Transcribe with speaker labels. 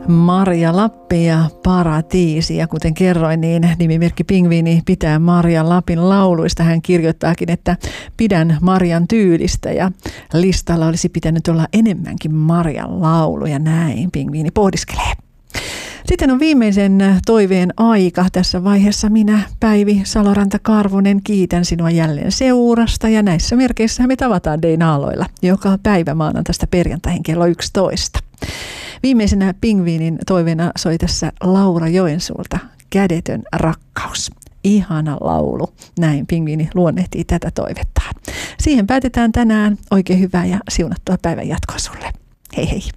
Speaker 1: Marja Lappi ja Paratiisi. Ja kuten kerroin, niin nimimerkki Pingviini pitää Marja Lapin lauluista. Hän kirjoittaakin, että pidän Marjan tyylistä ja listalla olisi pitänyt olla enemmänkin Marjan lauluja. Näin Pingviini pohdiskelee. Sitten on viimeisen toiveen aika. Tässä vaiheessa minä, Päivi Saloranta-Karvonen, kiitän sinua jälleen seurasta. Ja näissä merkeissä me tavataan Deinaaloilla joka päivä maanantaista perjantaihin kello 11. Viimeisenä Pingviinin toiveena soi tässä Laura Joensuulta Kädetön rakkaus. Ihana laulu. Näin Pingviini luonnehtii tätä toivettaan. Siihen päätetään tänään. Oikein hyvää ja siunattua päivän jatkoa sulle. Hei hei.